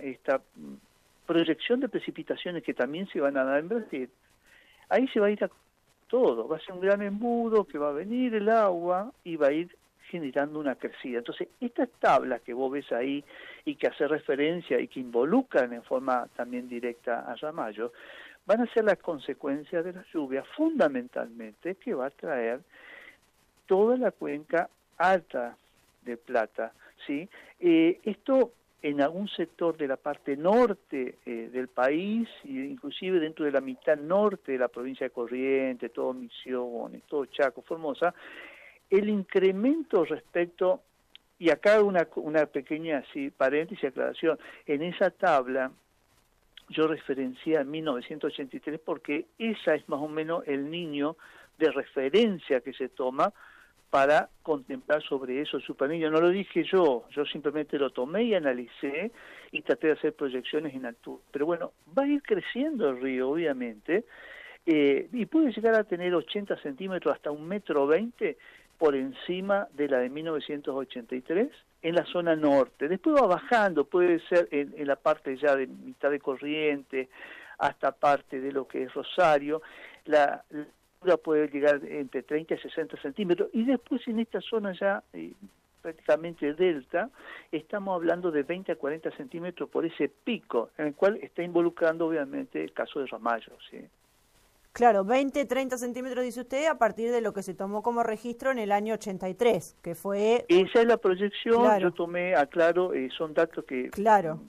esta proyección de precipitaciones que también se van a dar en Brasil, ahí se va a ir a todo, va a ser un gran embudo que va a venir el agua y va a ir generando una crecida. Entonces, estas tablas que vos ves ahí y que hace referencia y que involucran en forma también directa a Ramallo, van a ser las consecuencias de la lluvia, fundamentalmente, que va a traer toda la cuenca alta de Plata, ¿sí? Esto en algún sector de la parte norte del país, inclusive dentro de la mitad norte de la provincia de Corrientes, todo Misiones, todo Chaco, Formosa, el incremento respecto, y acá una pequeña paréntesis, aclaración, en esa tabla yo referencié a 1983 porque esa es más o menos el niño de referencia que se toma para contemplar sobre eso el superniño. No lo dije yo simplemente lo tomé y analicé y traté de hacer proyecciones en altura. Pero bueno, va a ir creciendo el río, obviamente, y puede llegar a tener 80 centímetros hasta 1,20 m por encima de la de 1983 en la zona norte. Después va bajando, puede ser en la parte ya de mitad de Corrientes, hasta parte de lo que es Rosario, la puede llegar entre 30 y 60 centímetros, y después en esta zona ya prácticamente delta, estamos hablando de 20 a 40 centímetros por ese pico, en el cual está involucrando obviamente el caso de Ramallo, ¿sí? Claro, 20, 30 centímetros, dice usted, a partir de lo que se tomó como registro en el año 83, que fue... Esa es la proyección, claro. Yo tomé, aclaro, son datos que claro.